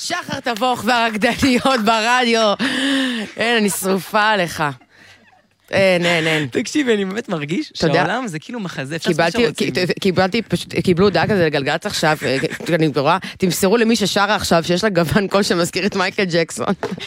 שחר תבוך והרקדניות ברדיו. אין, אני שרופה עליך. אין. תקשיבי, אני באמת מרגיש שהעולם זה כאילו מחזה. קיבלו דעה כזה לגלגלצ עכשיו, אני רואה, תמסרו למי ששרה עכשיו, שיש לה גוון קול שמזכיר את מייקל ג'קסון.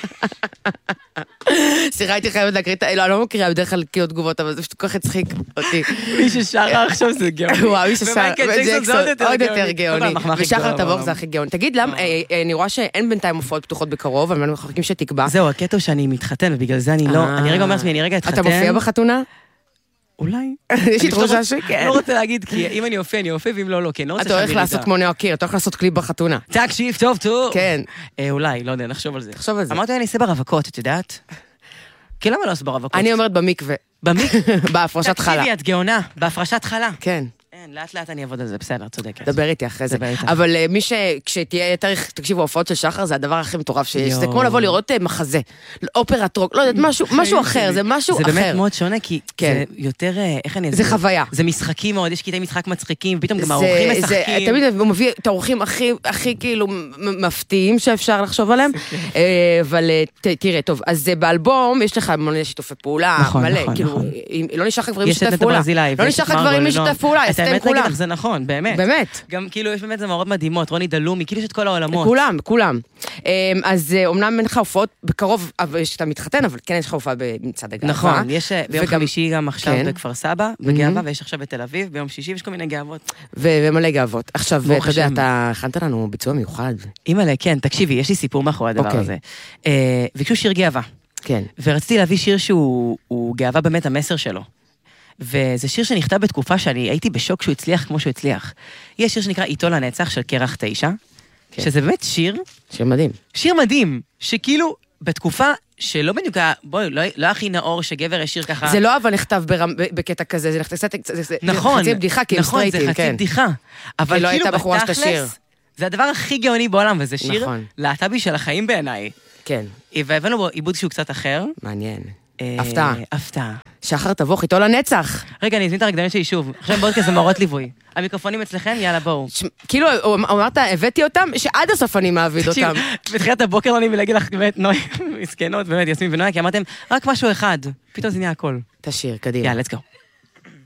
סליחה, הייתי חייבת להקריא את... לא, אני לא מקריאה בדרך כלל כאילו תגובות, אבל זה פשוט כל כך הצחיק אותי. מי ששרה עכשיו זה גאוני. וואו, מי ששרה, ג'קסון עוד יותר גאוני. ושחר תבוך זה הכי גאוני. תגיד, למה, אני רואה שאין בינתיים הופעות פתוחות בקרוב, אבל אנחנו מחכים שתקבע. זהו, הקטע שאני מתחתן, ובגלל זה אני לא... אני רגע אומרת, אני רגע אתחתן. אתה מופיע בחתונה? אולי. יש לי תחושה שכן. אני לא רוצה להגיד, כי אם אני אופיע, אני אופיע, ואם לא, כן. אתה הולך לעשות כמו נאוקיר, אתה הולך לעשות קליפ בחתונה. תקשיב, טוב. כן. אולי, לא יודע, נחשוב על זה. תחשוב על זה. אמרתי, אני אעשה ברווקות, את יודעת? כי למה לא עושה ברווקות? אני אומרת במקווה. בהפרשת חלה. תקשיבי, את גאונה, בהפרשת חלה. כן. לאט לאט אני אעבוד על זה, בסדר, צודקת. דבר איתי אחרי זה. אבל מי כשתהיה תאריך, תקשיבו, ההופעות של שחר זה הדבר הכי מטורף שיש. זה כמו לבוא לראות מחזה, אופרת רוק, לא יודעת, משהו אחר, זה משהו אחר. זה באמת מאוד שונה, כי זה יותר, איך אני אסביר? זה חוויה. זה משחקים מאוד, יש קטעי משחק מצחיקים, פתאום גם האורחים משחקים. תמיד הוא מביא את האורחים הכי כאילו מפתיעים שאפשר לחשוב עליהם. אבל תראה, טוב, אז באלבום יש לך מלא שיתופי פעולה, מלא, כאילו, לא נשאר לך גברים לשתף פעולה. לא נשאר לך גברים לשתף פעולה. באמת נגיד לך, זה נכון, באמת. באמת. גם כאילו יש באמת זה מאוד מדהימות, רוני דלומי, כאילו יש את כל העולמות. כולם. אז אומנם אין לך הופעות בקרוב, יש אתה מתחתן, אבל כן יש לך הופעה במצעד הגאווה. נכון, יש ביום חמישי גם עכשיו בכפר סבא, בגאווה, ויש עכשיו בתל אביב, ביום שישי יש כל מיני גאוות. ומלא גאוות. עכשיו, אתה יודע, אתה הכנת לנו ביצוע מיוחד. אימא'לה, כן, תקשיבי, יש לי סיפור מאחורי הדבר הזה. ביקשו שיר גאווה. כן. ורציתי להביא שיר שהוא גאווה באמת המסר שלו. וזה שיר שנכתב בתקופה שאני הייתי בשוק שהוא הצליח כמו שהוא הצליח. יש שיר שנקרא איתו לנצח של קרח 9, שזה באמת שיר מדהים. שיר מדהים, שכאילו בתקופה שלא בדיוק, בואי, לא הכי נאור שגבר ישיר ככה. זה לא אבל נכתב בקטע כזה, זה נכתב חצי בדיחה, כאילו סטרייטים, נכון, זה חצי בדיחה. אבל כאילו בתכלס, זה הדבר הכי גאוני בעולם, וזה שיר להט"בי של החיים בעיניי. כן. והבאנו בו עיבוד שהוא קצת אחר. מעניין. הפתעה. שחר תבוך איתו לנצח. רגע, אני אזמין את הרקדניות שלי שוב. עכשיו באות כזה מורות ליווי. המיקרופונים אצלכם, יאללה, בואו. כאילו, אמרת, הבאתי אותם, שעד הסוף אני מעביד אותם. בתחילת הבוקר אני מלהגיד לך, באמת, נוי, מסכנות, באמת, יסמין ונוי, כי אמרתם, רק משהו אחד. פתאום זה נהיה הכל. תשאיר, קדימה. יאללה, let's go.